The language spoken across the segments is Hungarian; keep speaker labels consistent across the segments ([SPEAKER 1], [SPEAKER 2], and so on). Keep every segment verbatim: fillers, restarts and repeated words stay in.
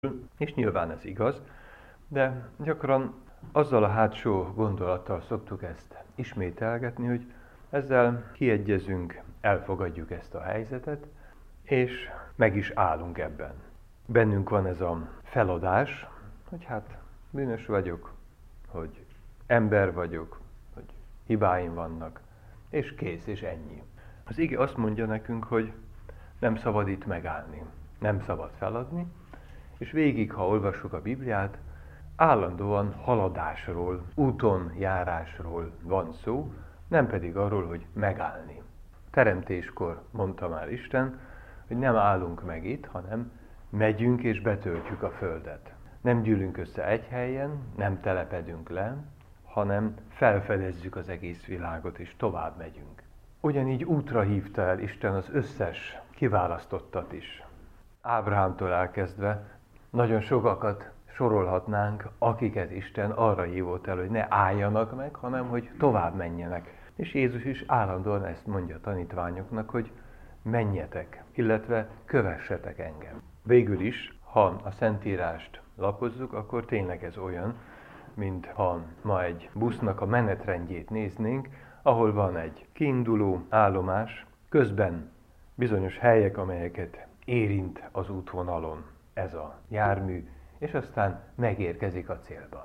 [SPEAKER 1] és nyilván ez igaz, de gyakran azzal a hátsó gondolattal szoktuk ezt ismételgetni, hogy ezzel kiegyezünk, elfogadjuk ezt a helyzetet, és meg is állunk ebben. Bennünk van ez a feladás, hogy hát bűnös vagyok, hogy ember vagyok, hogy hibáim vannak, és kész, és ennyi. Az ige azt mondja nekünk, hogy nem szabad itt megállni, nem szabad feladni, és végig, ha olvassuk a Bibliát, állandóan haladásról, úton járásról van szó, nem pedig arról, hogy megállni. Teremtéskor mondta már Isten, hogy nem állunk meg itt, hanem megyünk és betöltjük a földet. Nem gyűlünk össze egy helyen, nem telepedünk le, hanem felfedezzük az egész világot, és tovább megyünk. Ugyanígy útra hívta el Isten az összes kiválasztottat is. Ábrahámtól elkezdve nagyon sokakat sorolhatnánk, akiket Isten arra hívott el, hogy ne álljanak meg, hanem hogy tovább menjenek. És Jézus is állandóan ezt mondja a tanítványoknak, hogy menjetek, illetve kövessetek engem. Végül is, ha a Szentírást lapozzuk, akkor tényleg ez olyan, mint ha ma egy busznak a menetrendjét néznénk, ahol van egy kiinduló állomás, közben bizonyos helyek, amelyeket érint az útvonalon ez a jármű, és aztán megérkezik a célba.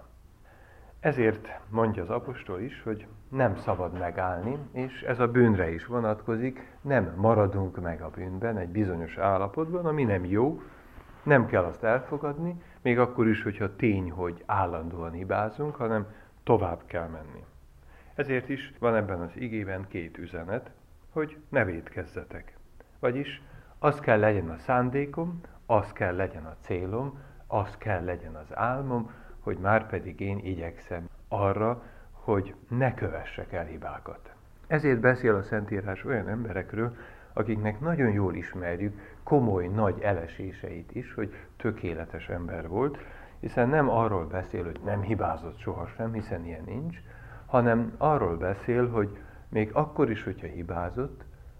[SPEAKER 1] Ezért mondja az apostol is, hogy nem szabad megállni, és ez a bűnre is vonatkozik, nem maradunk meg a bűnben, egy bizonyos állapotban, ami nem jó, nem kell azt elfogadni, még akkor is, hogyha tény, hogy állandóan hibázunk, hanem tovább kell menni. Ezért is van ebben az igében két üzenet, hogy ne vétkezzetek. Vagyis az kell legyen a szándékom, az kell legyen a célom, az kell legyen az álmom, hogy már pedig én igyekszem arra, hogy ne kövessek el hibákat. Ezért beszél a Szentírás olyan emberekről, akiknek nagyon jól ismerjük komoly, nagy eleséseit is, hogy tökéletes ember volt, hiszen nem arról beszél, hogy nem hibázott sohasem, hiszen ilyen nincs, hanem arról beszél, hogy még akkor is, hogyha hibázott,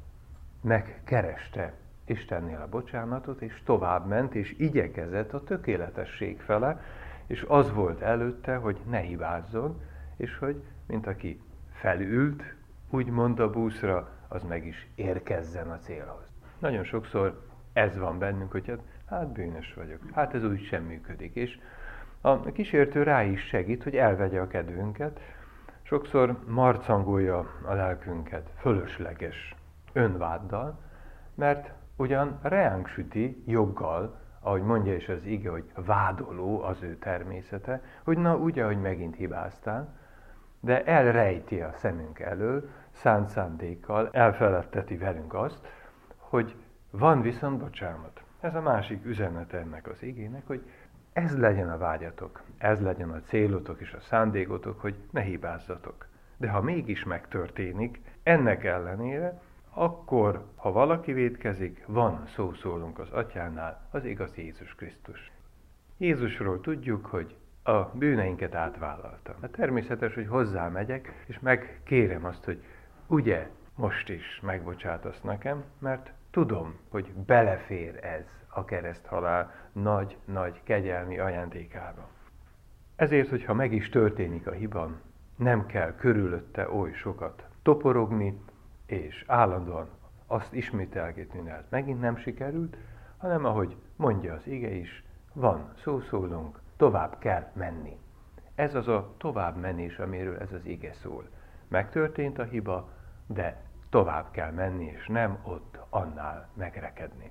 [SPEAKER 1] megkereste Istennél a bocsánatot, és tovább ment, és igyekezett a tökéletesség fele, és az volt előtte, hogy ne hibázzon, és hogy, mint aki felült, úgymond a buszra, az meg is érkezzen a célhoz. Nagyon sokszor ez van bennünk, hogy hát, hát bűnös vagyok, hát ez úgy sem működik, és a kísértő rá is segít, hogy elvegye a kedvünket, sokszor marcangolja a lelkünket fölösleges önváddal, mert ugyan reánk süti joggal, ahogy mondja is az ige, hogy vádoló az ő természete, hogy na ugye, hogy megint hibáztál, de elrejti a szemünk elől, szánt szándékkal elfeledteti velünk azt, hogy van viszont bocsánat. Ez a másik üzenete ennek az igének, hogy ez legyen a vágyatok, ez legyen a célotok és a szándékotok, hogy ne hibázzatok. De ha mégis megtörténik, ennek ellenére, akkor, ha valaki vétkezik, van szószólunk az Atyánál, az igaz Jézus Krisztus. Jézusról tudjuk, hogy a bűneinket átvállalta. Hát természetes, hogy hozzá megyek, és megkérem azt, hogy ugye most is megbocsátasz nekem, mert tudom, hogy belefér ez a kereszthalál nagy-nagy kegyelmi ajándékába. Ezért, hogyha meg is történik a hiba, nem kell körülötte oly sokat toporogni, és állandóan azt ismételgetni, hogy megint nem sikerült, hanem ahogy mondja az ige is, van szószólunk, tovább kell menni. Ez az a tovább menés, amiről ez az ige szól. Megtörtént a hiba, de tovább kell menni, és nem ott annál megrekedni.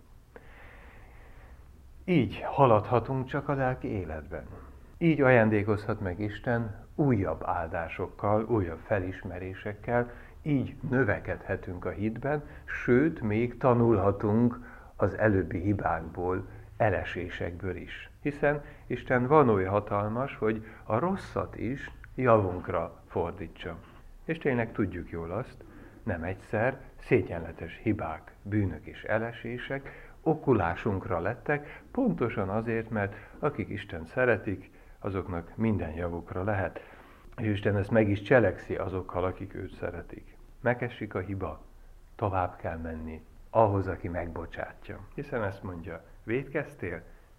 [SPEAKER 1] Így haladhatunk csak a lelki életben. Így ajándékozhat meg Isten újabb áldásokkal, újabb felismerésekkel, így növekedhetünk a hitben, sőt, még tanulhatunk az előbbi hibákból, elesésekből is. Hiszen Isten van oly hatalmas, hogy a rosszat is javunkra fordítsa. És tényleg tudjuk jól azt, nem egyszer szégyenletes hibák, bűnök és elesések okulásunkra lettek, pontosan azért, mert akik Isten szeretik, azoknak minden javukra lehet. És Isten ezt meg is cselekszi azokkal, akik őt szeretik. Megesik a hiba, tovább kell menni ahhoz, aki megbocsátja. Hiszen ezt mondja, vétkeztél,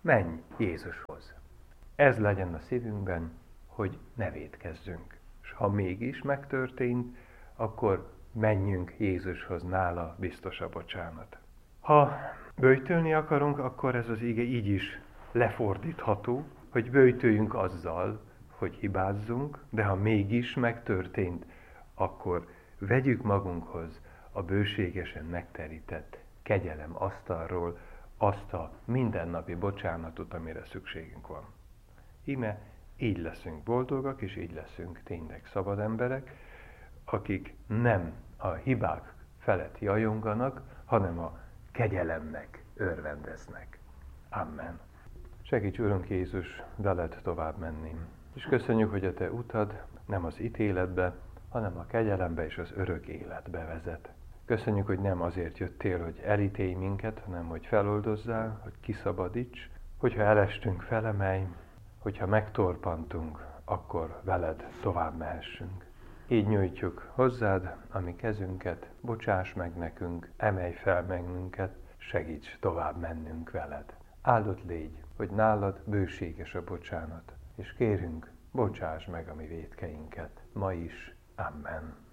[SPEAKER 1] menj Jézushoz. Ez legyen a szívünkben, hogy ne vétkezzünk. És ha mégis megtörtént, akkor menjünk Jézushoz, nála biztos a bocsánat. Ha böjtölni akarunk, akkor ez az ige így is lefordítható, hogy böjtöljünk azzal, hogy hibázzunk, de ha mégis megtörtént, akkor vegyük magunkhoz a bőségesen megterített kegyelem asztalról azt a mindennapi bocsánatot, amire szükségünk van. Íme így leszünk boldogak, és így leszünk tényleg szabad emberek, akik nem a hibák felett jajonganak, hanem a kegyelemnek örvendeznek. Amen. Segíts, Urunk Jézus, veled tovább menni. És köszönjük, hogy a te utad nem az ítéletbe, hanem a kegyelembe és az örök életbe vezet. Köszönjük, hogy nem azért jöttél, hogy elítélj minket, hanem hogy feloldozzál, hogy kiszabadíts, hogyha elestünk, felemelj, hogyha megtorpantunk, akkor veled tovább mehessünk. Így nyújtjuk hozzád a mi kezünket, bocsáss meg nekünk, emelj fel meg minket, segíts tovább mennünk veled. Áldott légy, hogy nálad bőséges a bocsánat, és kérünk, bocsáss meg a mi vétkeinket, ma is. Amen.